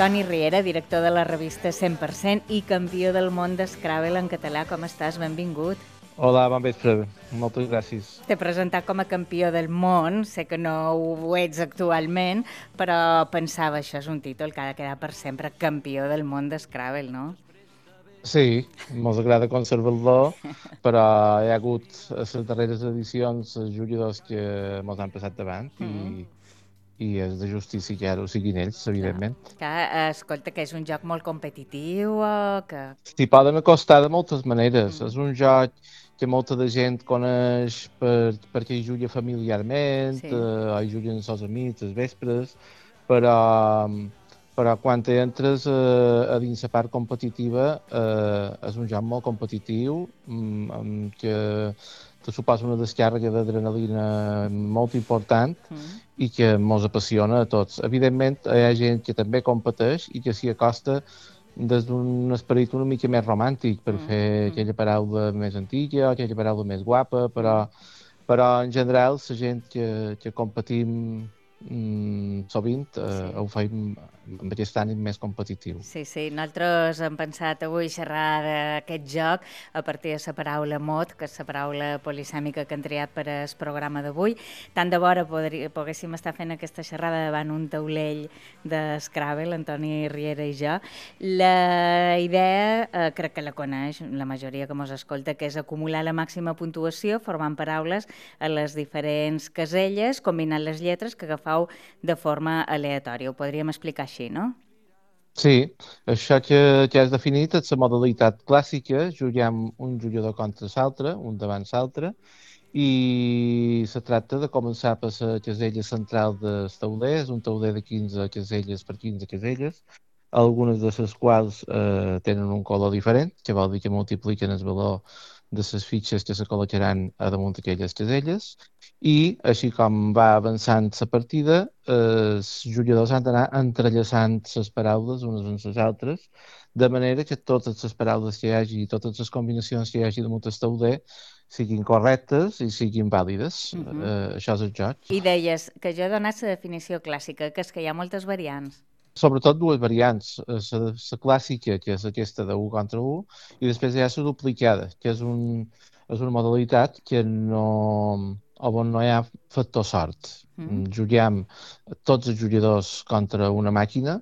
Toni Riera, director de la revista 100% i campió del món d'Scrabble en català. Com estàs? Benvingut. Hola, bon vespre. Moltes gràcies. T'he presentat com a campió del món, sé que no ho ets actualment, però pensava, això és un títol que ha de quedar per sempre, campió del món d'Scrabble, no? Sí, mos agrada conservar-lo, però hi ha hagut a les darreres edicions jugadors que mos han passat davant i és de justícia que ara ho siguin ells, evidentment. Escolta, que és un joc molt competitiu, que... S'hi poden acostar de moltes maneres. És un joc que molta de gent coneix perquè hi juga familiarment, Sí. o hi juguen els seus amics, els vespres, però, però quan entres a dins la part competitiva és un joc molt competitiu, que te suposa una descàrrega d'adrenalina molt important i que mos apassiona a tots. Evidentment, hi ha gent que també competeix i que s'hi acosta des d'un esperit una mica més romàntic per fer aquella paraula més antiga o aquella paraula més guapa, però en general la gent que competim sovint ho fem amb aquest ànim més competitiu. Sí, nosaltres hem pensat avui xerrar d'aquest joc a partir de la paraula mot, que és la paraula polisèmica que han triat per al programa d'avui. Tant de vora poguéssim estar fent aquesta xerrada davant un taulell de Scrabble, Antoni Riera i jo. La idea, crec que la coneix la majoria que mos escolta, que és acumular la màxima puntuació formant paraules a les diferents caselles, combinant les lletres que agafeu de forma aleatòria. Ho podríem explicar així, no? Sí, això que has definit és la modalitat clàssica, juguem un jugador contra l'altre, un davant l'altre, i se tracta de començar per la casella central del tauler, és un tauler de 15 caselles per 15 caselles, algunes de les quals tenen un color diferent, que vol dir que multipliquen el valor de les fitxes que se col·locaran a damunt d'aquelles caselles, i així com va avançant la partida, els jugadors han d'anar entrellaçant les paraules unes amb les altres, de manera que totes les paraules que hi hagi, totes les combinacions que hi hagi damunt el tauler siguin correctes i siguin vàlides. Això és el joc. I deies que jo he donat la definició clàssica, que és que hi ha moltes variants. Sobretot dues variants, la clàssica, que és aquesta de 1 contra 1, i després hi ha la duplicada, que és una modalitat que on no hi ha factor sort. Juguem tots els jugadors contra una màquina,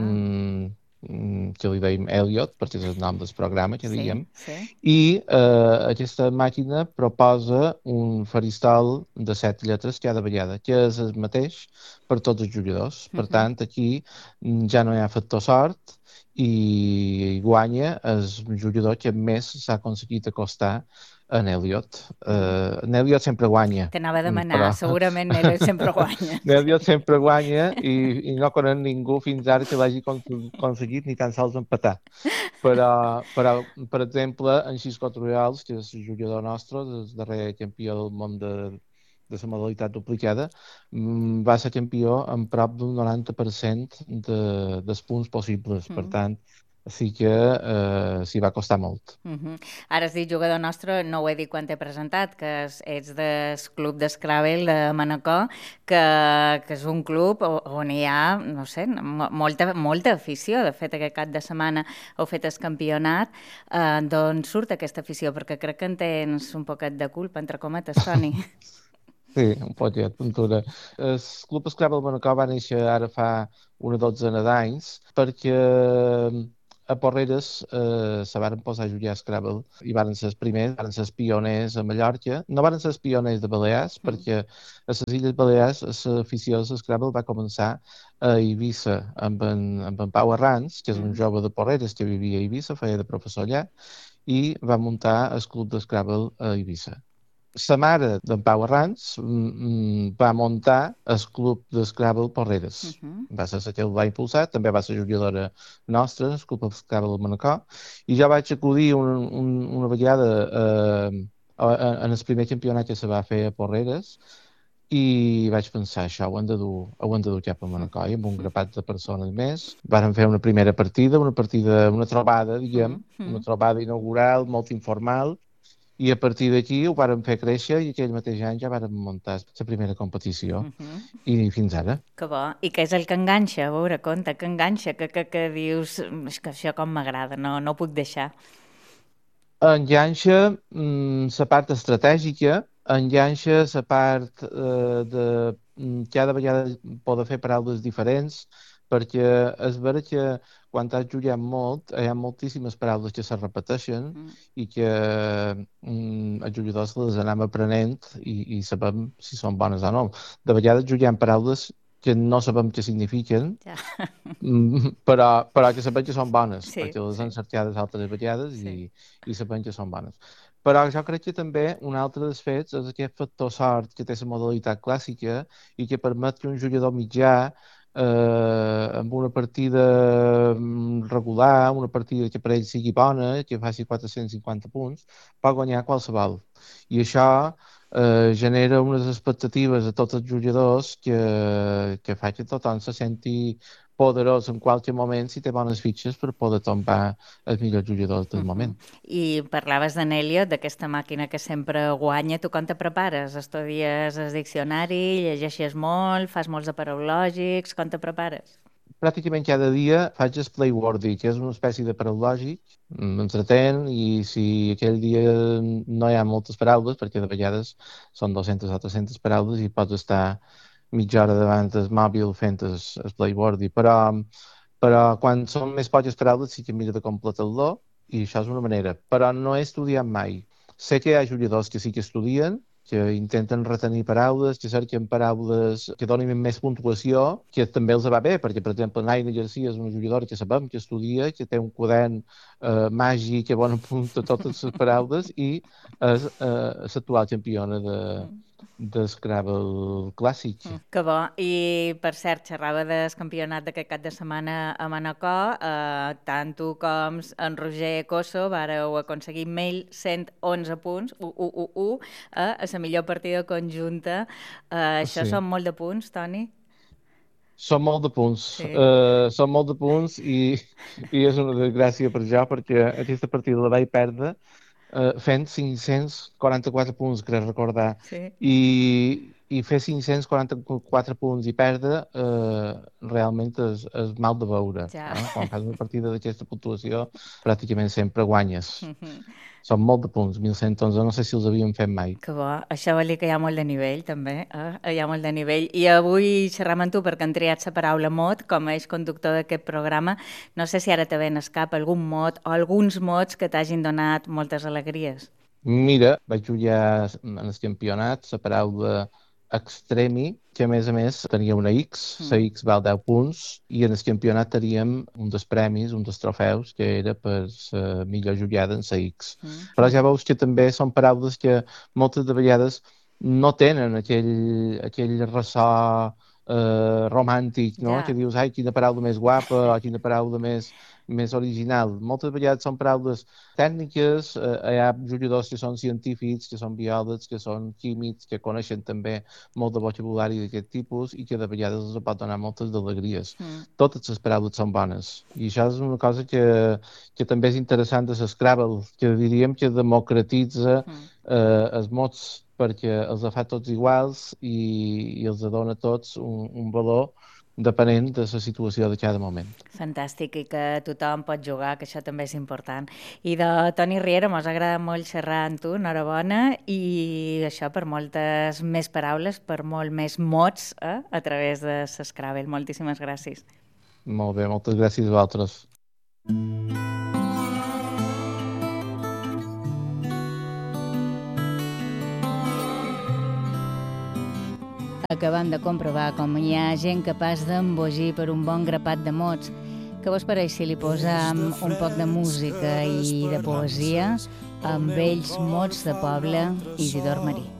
que li deim Elliot, perquè és el nom del programa, que diguem, i aquesta màquina proposa un faristol de 7 lletres cada vegada, que és el mateix per tots els jugadors. Per tant, aquí ja no hi ha factor sort i guanya el jugador que més s'ha aconseguit acostar en Elliot. En Elliot sempre guanya. T'anava a demanar, segurament Elliot sempre guanya. Elliot sempre guanya i no conec ningú fins ara que l'hagi aconseguit ni tan sols empatar. Però, per exemple, en Xisco Trujals, que és el jugador nostre, el darrer campió del món de la modalitat duplicada, va ser campió amb prop d'un 90% dels punts possibles. Per tant, sí que s'hi va costar molt. Ara has dit jugador nostre, no ho he dit quan t'he presentat, que ets del club d'Scrabble de Manacor, que és un club on hi ha, no sé, molta afició. De fet, aquest cap de setmana heu fet el campionat. D'on surt aquesta afició? Perquè crec que en tens un poquet de culpa, entre cometes, Toni. Sí, un poquet, pintura. El Club Scrabble Manacor va néixer ara fa una dotzena d'anys perquè a Porreres se varen posar a jugar a Scrabble i varen ser els primers, varen ser els pioners a Mallorca. No varen ser els pioners de Balears perquè a les Illes Balears l'afició de Scrabble va començar a Eivissa amb en Pau Arranz, que és un jove de Porreres que vivia a Eivissa, feia de professor allà, i va muntar el Club de Scrabble a Eivissa. La mare d'en Pau Arranz va muntar el club d'Scrabble Porreres. Va ser la que el va impulsar, també va ser jugadora nostra, el club d'Scrabble Manacor, i jo vaig acudir una vegada en el primer campionat que se va fer a Porreres i vaig pensar, això ho hem de dur cap a Manacor, i amb un grapat de persones més. Varen fer una trobada, diguem, una trobada inaugural, molt informal, I a partir d'aquí ho vàrem fer créixer i aquell mateix any ja vàrem muntar la primera competició. I fins ara. Que bo. I què és el que enganxa? A veure, conta, que enganxa, que dius, és que això com m'agrada, no ho puc deixar. Enganxa la part estratègica, enganxa la part cada vegada poder fer paraules diferents, perquè és vera que quan has jugat molt hi ha moltíssimes paraules que se repeteixen i que els jugadors les anem aprenent i sabem si són bones o no. De vegades juguem paraules que no sabem què signifiquen, Ja. però que sabem que són bones, Sí, perquè les sí. han cercades altres vegades Sí. i sabem que són bones. Però jo crec que també un altre dels fets és aquest factor sort que té la modalitat clàssica i que permet que un jugador mitjà amb una partida regular, una partida que per ell sigui bona, que faci 450 punts, pot guanyar qualsevol. I això genera unes expectatives a tots els jugadors que fa que tothom se senti poderós en qualsevol moment si té bones fitxes per poder tombar els millors jugadors del moment. I parlaves d'en Elliot, d'aquesta màquina que sempre guanya. Tu com te prepares? Estudies el diccionari, llegeixes molt, fas molts apareològics, com te prepares? Pràcticament cada dia faig el Playwordy, que és una espècie de paralògic, m'entretén i si aquell dia no hi ha moltes paraules, perquè de vegades són 200 o 300 paraules i pots estar mitja hora davant del mòbil fent el Playwordy, però quan són més poques paraules sí que miro de completar-lo i això és una manera, però no he estudiat mai. Sé que hi ha jugadors que sí que estudien, que intenten retenir paraules, que cerquen paraules que donin més puntuació, que també els va bé, perquè, per exemple, Naina Garcia és una jugadora que sabem que estudia, que té un quadern màgic que bon apunta totes les paraules i és l'actual campiona de Scrabble clàssic. Que bo. I, per cert, xerrava del campionat d'aquest cap de setmana a Manacor. Tant tu com en Roger Cosso vareu aconseguir 1.111 punts, 1, a la millor partida conjunta. Això Sí. són molt de punts, Toni? Són molt de punts, Sí. són molt de punts i és una desgràcia per jo perquè aquesta partida la vaig perdre fent 544 punts, crec recordar, Sí. i fer 544 punts i perdre realment és mal de veure. Ja. Quan fas una partida d'aquesta puntuació pràcticament sempre guanyes. Són molt de punts, 1.111, no sé si els havíem fet mai. Que bo. Això vol dir que hi ha molt de nivell, també. Hi ha molt de nivell. I avui xerram amb tu perquè han triat la paraula mot com a eix conductor d'aquest programa. No sé si ara te ven cap algun mot o alguns mots que t'hagin donat moltes alegries. Mira, vaig jugar en el campionat la paraula extremi, que a més tenia una X, la X val 10 punts, i en el campionat teníem un dels premis, un dels trofeus, que era per la millor jugada en la X. Però ja veus que també són paraules que moltes de vegades no tenen aquell ressò romàntic, no? Ja. Que dius, ai, quina paraula més guapa, o quina paraula més original. Moltes vegades són paraules tècniques, hi ha jugadors que són científics, que són biòlegs, que són químics, que coneixen també molt de vocabulari d'aquest tipus i que de vegades els pot donar moltes d'alegries. Totes les paraules són bones i això és una cosa que també és interessant de l'Scrabble, que diríem que democratitza els mots perquè els fa tots iguals i els dona a tots un valor depenent de la situació de cada moment. Fantàstic, i que tothom pot jugar, que això també és important. I de Toni Riera, mos agrada molt xerrar amb tu, enhorabona, i això per moltes més paraules, per molt més mots a través de l'Scrabble. Moltíssimes gràcies. Molt bé, moltes gràcies a vosaltres. Acabam de comprovar com hi ha gent capaç d'embogir per un bon grapat de mots. Què vos pareix si li posam un poc de música i de poesia amb vells mots de poble Isidor Marí?